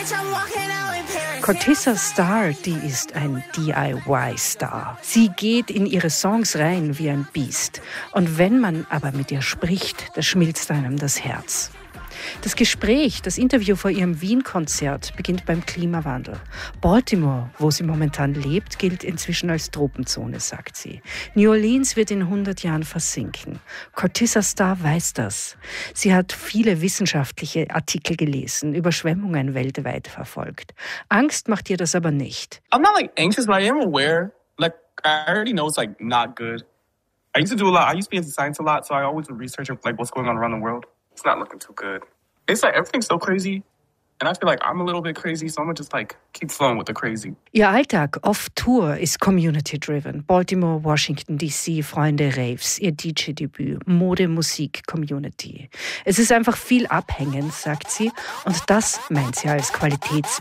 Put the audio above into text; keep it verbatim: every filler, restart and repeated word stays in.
Corteza Starr, die ist ein D I Y-Star. Sie geht in ihre Songs rein wie ein Biest. Und wenn man aber mit ihr spricht, da schmilzt einem das Herz. Das Gespräch, das Interview vor ihrem Wien-Konzert beginnt beim Klimawandel. Baltimore, wo sie momentan lebt, gilt inzwischen als Tropenzone, sagt sie. New Orleans wird in hundert Jahren versinken. Corteza Starr weiß das. Sie hat viele wissenschaftliche Artikel gelesen, Überschwemmungen weltweit verfolgt. Angst macht ihr das aber nicht. I'm not like anxious, but I am aware. Like I already know it's like not good. I used to do a lot. I used to be into science a lot, so I always would research like what's going on around the world. It's not looking too good. It's like everything's so crazy. And I feel like I'm a little bit crazy, so I'm gonna just like keep flowing with the crazy. Ihr Alltag off-Tour ist community-driven. Baltimore, Washington D C, Freunde, Raves, ihr D J-Debüt, Mode, Musik, Community. Es ist einfach viel abhängend, sagt sie. Und das meint sie als Qualitätsmerkmal.